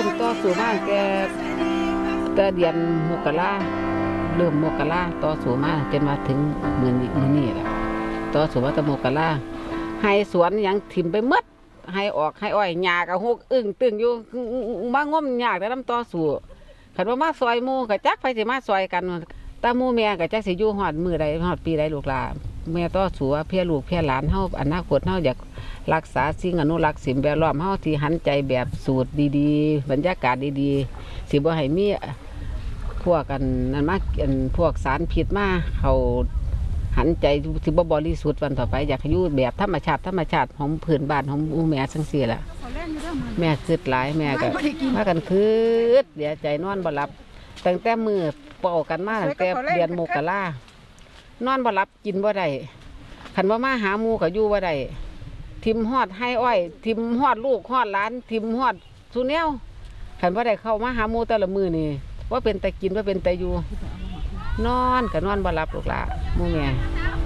นต่อสู้มาแต่เดือนมกราเริ่มมกราต่อสู้มาจนมาถึงมื้อนี้แหละต่อสู้มาตั้งมกราให้สวนยังถิ่มไปหมดให้ออกให้อ้อยหญ้าก็ฮกอึ้งตึงอยู่มางมยากแต่นำต่อสู้คันว่ามาซอยหมู่ก็จักไผสิมาซอยกันตาหมู่แม่ก็จักสิอยู่ฮอดมื้อใดฮอดปีใดลูกหลานแม่ต่อสู้ว่าเพื่อลูกเพื่อหลานเฮาอนาคตเฮาอยากรักษาสิ่งอนุรักษ์สิ่งแวดล้อมเฮาที่หันใจแบบสูตรดีๆบรรยากาศดีๆสิบ่ให้มีพวกกันนั่นมาพวกสารพิษมาเขาหันใจสิบ่บริสุทธิ์วันต่อไปอยากอยู่แบบธรรมชาติของพื้นบ้านของอูแม่จังซี่ล่ะแม่คิดหลายแม่ก็พากันคิดเดี๋ยวใจนอนบ่หลับตั้งแต่มื้อเป่ากันมาตั้งแต่เดือนมกรานอนบ่หลับกินบ่ได้คันว่ามาหาหมู่ก็อยู่บ่ได้ทิมฮอดให้อ้อยทิมฮอดลูกฮอดหลานทิมฮอดสุแนวคันบ่ได้เข้ามาหาหมู่แต่ละมื้อนี่ว่าเป็นแต่กินว่าเป็นแต่อยู่นอนก็นอนบ่หลับลูกหลานหมู่แม่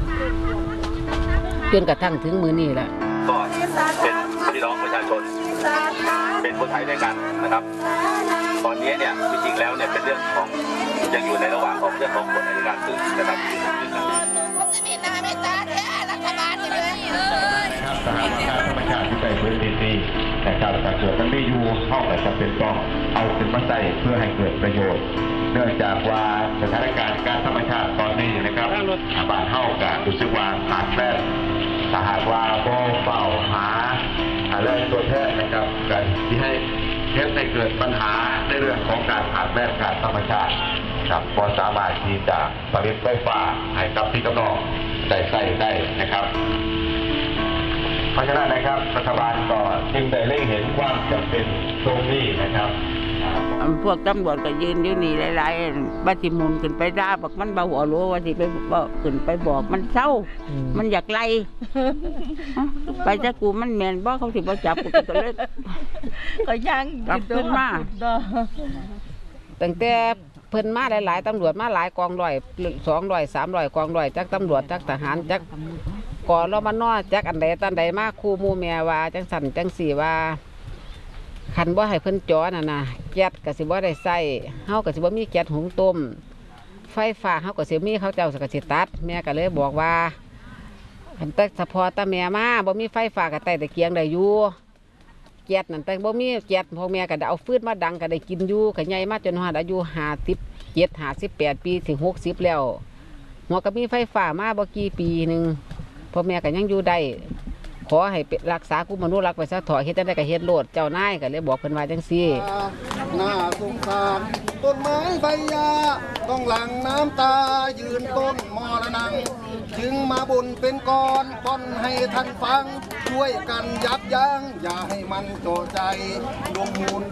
จนกระทั่งถึงมื้อนี้ล่ะก็เป็นพี่น้องประชาชนเป็นคนไทยด้วยกันนะครับตอนนี้เนี่ยจริงๆแล้วเนี่ยเป็นเรื่องของยังอยู่ในระหว่างของเรื่องของกฎอัยการศึกนะครับมีนาไม่ตาแท้รัฐบาลเลยนะครับสหรัฐธรรมชาติที่ไปพื้นที่นี้นะครับการเกิดมันไม่อยู่เข้ากับจำเป็นต้องเอาขึ้นมาใส่เพื่อให้เกิดประโยชน์เนื่องจากว่าสถานการณ์การธรรมชาติตอนนี้นะครับบ้านเข้ากับรู้สึกว่าขาดแคลนสหากว่าก็เฝ้าหาอะไรตัวแทนนะครับกันที่ให้เกิดปัญหาในเรื่องของการขาดแคลนการธรรมชาติครับพอสามารถที่จะผลิตไฟฟ้าให้กับพี่กับน้องได้ใส่ได้นะครับเพราะฉะนั้นนะครับรัฐบาลก็จึงได้เล็งเห็นความจำเป็นตรงนี้นะครับพวกตำรวจก็ยืนอยู่นี่หลายๆบัดสิมุนขึ้นไปด่าบอกมันเบาหัวรู้ว่าสิไปบอกขึ้นไปบอกมันเศร้ามันอยากไล่ไปจะกูมันแมนบอกเขาสิบ่จับกูก็เลยก็ยังกลับขึ้นมาตั้งแต่เพิ่นมาหลายๆตำรวจมาหลายกองร้อย200 300กองร้อยจักตำรวจจักทหารจักกรมน.จักอันใดตันใดมาครูหมู่แม่ว่าจังสั่นจังสี่ว่าคันบ่ให้เพิ่นจอน่ะนะแก๊สก็สิบ่ได้ใส่เฮาก็สิบ่มีแก๊สหุงต้มไฟฟ้าเฮาก็สิมีเขาเจ้าก็สิตัดแม่ก็เลยบอกว่าคันแต่เฉพาะตาแม่มาบ่มีไฟฟ้าก็ใต้ตะเกียงได้อยู่แก๊สนั่นแต่บ่มีแก๊สพ่อแม่ก็ได้เอาฟืนมาดังก็ได้กินอยู่ก็ใหญ่มาจนฮอดอายุ57 58ปีถึง60แล้วหัวก็มีไฟฟ้ามาบ่กี่ปีนึงพ่อแม่ก็ยังอยู่ได้ขอให้รักษากุมนุรักษ์ไว้ซะถอเฮ็ดได้ก็เฮ็ดโลดเจ้านายก็เลยบอกเพิ่นว่าจังซี่น่าสงสารต้นไม้ใบหญ้าต้องหลั่งน้ำตายืนต้นมรณงจึงมาบุญเป็นก้อนป้อนให้ท่านฟังช่วยกันยับยั้งอย่าให้มันโจใจดวงมูล